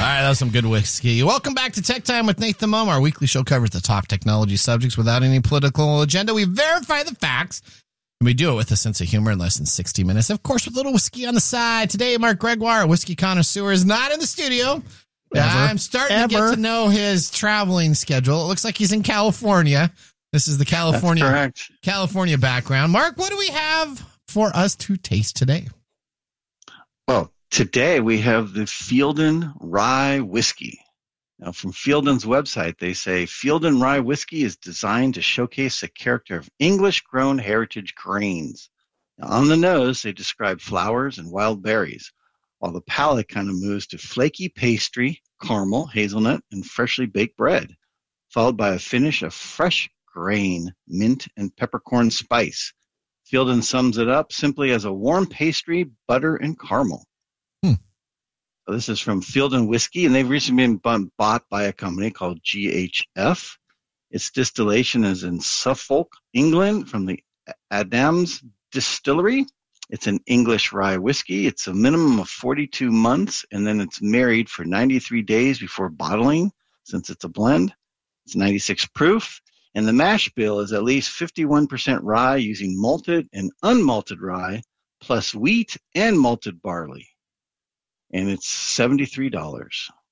right, that was some good whiskey. Welcome back to Tech Time with Nathan Mom. Our weekly show covers the top technology subjects without any political agenda. We verify the facts, and we do it with a sense of humor in less than 60 minutes. Of course, with a little whiskey on the side. Today, Mark Gregoire, a whiskey connoisseur, is not in the studio. I'm starting to get to know his traveling schedule. It looks like he's in California. This is the California background. Mark, what do we have for us to taste today? Well, today we have the Fielden Rye Whiskey. Now, from Fielden's website, they say Fielden Rye Whiskey is designed to showcase the character of English-grown heritage grains. Now, on the nose, they describe flowers and wild berries, while the palate kind of moves to flaky pastry, caramel, hazelnut, and freshly baked bread, followed by a finish of fresh grain, mint, and peppercorn spice. Fielden sums it up simply as a warm pastry, butter, and caramel. So this is from Fielden Whiskey, and they've recently been bought by a company called GHF. Its distillation is in Suffolk, England, from the Adams Distillery. It's an English rye whiskey. It's a minimum of 42 months, and then it's married for 93 days before bottling, since it's a blend. It's 96 proof, and the mash bill is at least 51% rye using malted and unmalted rye, plus wheat and malted barley. And it's $73.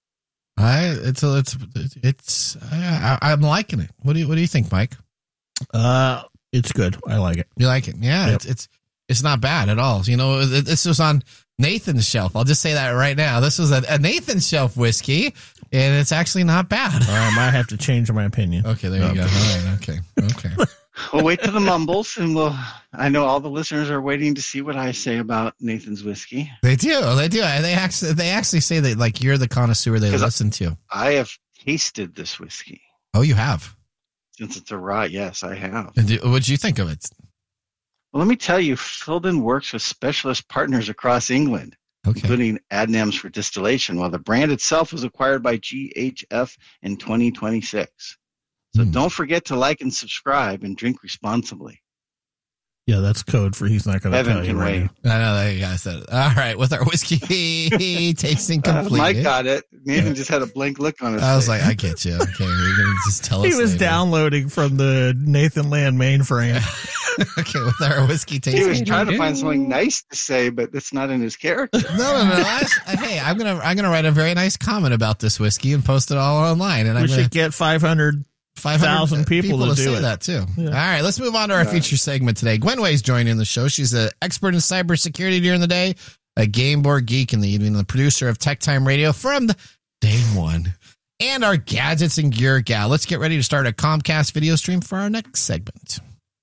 I'm liking it. What do you think, Mike? It's good. I like it. You like it? Yeah, yep. It's not bad at all. You know, this was on Nathan's shelf. I'll just say that right now. This was a Nathan's shelf whiskey, and it's actually not bad. I might have to change my opinion. Okay, there you go. All right, okay. We'll wait till the mumbles, and I know all the listeners are waiting to see what I say about Nathan's whiskey. They do. They actually say that, like, you're the connoisseur they listen to. I have tasted this whiskey. Oh, you have? Since it's a rye, yes, I have. And what did you think of it? Well, let me tell you, Fielden works with specialist partners across England, including Adnams for distillation, while the brand itself was acquired by GHF in 2026. So don't forget to like and subscribe and drink responsibly. Yeah, that's code for he's not going to tell you right now. I know that you guys said it. All right, with our whiskey tasting complete. Mike got it. Nathan just had a blank look on his face. I was like, I get you. Okay, you're going to just tell us. He was later. Downloading from the Nathan Land mainframe. Okay, with our whiskey tasting. He was trying to find something nice to say, but it's not in his character. No. Hey, I'm gonna write a very nice comment about this whiskey and post it all online. And we should get 500,000 people to do say it. that too. Yeah. All right, let's move on to our feature segment today. Gwen Way's joining the show. She's an expert in cybersecurity during the day, a game board geek in the evening, and the producer of Tech Time Radio from day one, and our gadgets and gear gal. Let's get ready to start a Comcast video stream for our next segment.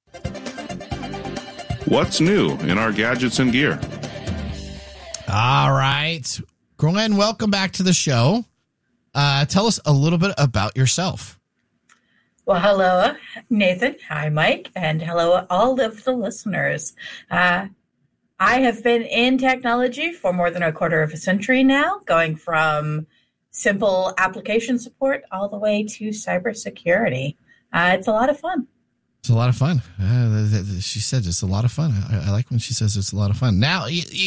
What's new in our gadgets and gear? All right, Gwen, welcome back to the show. Tell us a little bit about yourself. Well, hello, Nathan. Hi, Mike. And hello, all of the listeners. I have been in technology for more than a quarter of a century now, going from simple application support all the way to cybersecurity. It's a lot of fun. It's a lot of fun. She said it's a lot of fun. I like when she says it's a lot of fun. Now,